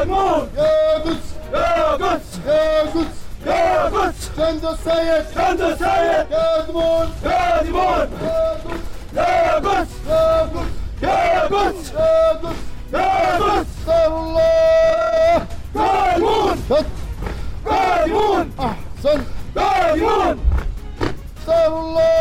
مون يا قدس يا قدس يا قدس يا قدس جند السيد جند السيد يا دمون يا ديمون يا قدس يا قدس يا قدس يا قدس يا قدس يا قدس استغفر الله قادمون قادمون أحسن قادمون استغفر الله.